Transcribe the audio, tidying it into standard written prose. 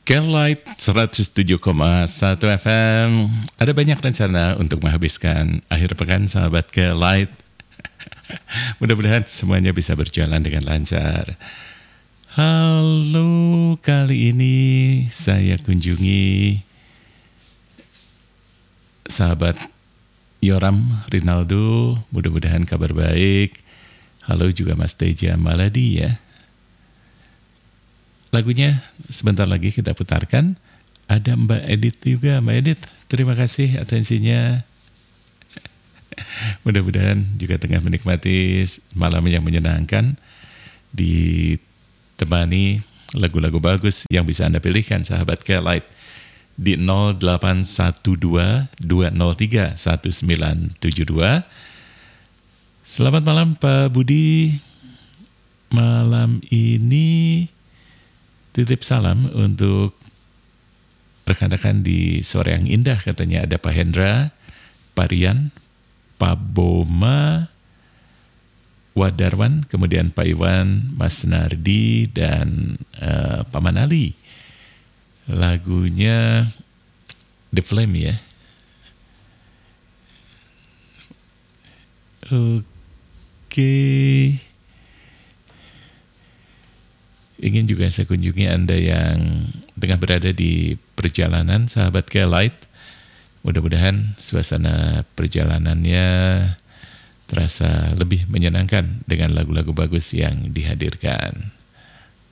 Light 107,1 FM. Ada banyak rencana untuk menghabiskan akhir pekan sahabat Light. Mudah-mudahan semuanya bisa berjalan dengan lancar. Halo, kali ini saya kunjungi sahabat Yoram Rinaldo. Mudah-mudahan kabar baik. Halo juga Mas Teja Maladi ya. Lagunya sebentar lagi kita putarkan. Ada Mbak Edith juga. Mbak Edith, terima kasih atensinya. Mudah-mudahan juga tengah menikmati malam yang menyenangkan, ditemani lagu-lagu bagus yang bisa Anda pilihkan sahabat Light di 0812-203-1972. Selamat malam Pak Budi. Malam ini titip salam untuk rekan-rekan di sore yang indah, katanya ada Pak Hendra, Pak Rian, Pak Boma, Wadarwan, kemudian Pak Iwan, Mas Nardi, dan Pak Manali. Lagunya The Flame ya. Oke. Ingin juga saya kunjungi Anda yang tengah berada di perjalanan, sahabat Light. Mudah-mudahan suasana perjalanannya terasa lebih menyenangkan dengan lagu-lagu bagus yang dihadirkan.